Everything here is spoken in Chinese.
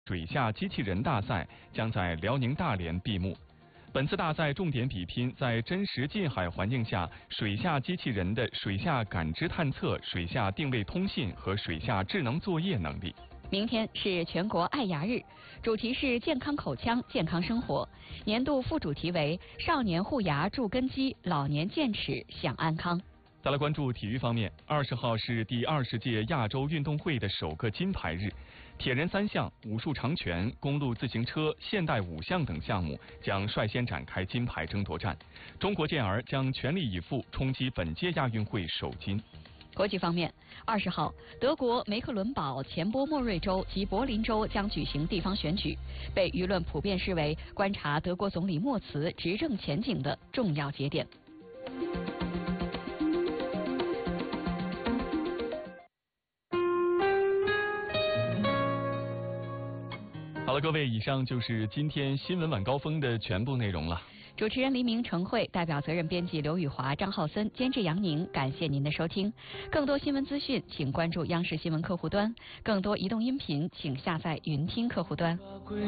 水下机器人大赛将在辽宁大连闭幕。本次大赛重点比拼在真实近海环境下水下机器人的水下感知探测、水下定位通信和水下智能作业能力。 明天是全国爱牙日，主题是健康口腔、健康生活。年度副主题为少年护牙筑根基，老年健齿享安康。 再来关注体育方面，20号是第20届亚洲运动会的首个金牌日，铁人3项、武术长拳、公路自行车、现代5项等项目将率先展开金牌争夺战。中国健儿将全力以赴冲击本届亚运会首金。 国际方面，20号，德国梅克伦堡、前波莫瑞州及柏林州将举行地方选举，被舆论普遍视为观察德国总理默茨执政前景的重要节点。 好了，各位，以上就是今天新闻晚高峰的全部内容了。 主持人黎明、程慧，代表责任编辑刘宇华、张浩森，监制杨宁，感谢您的收听。更多新闻资讯，请关注央视新闻客户端；更多移动音频，请下载云听客户端。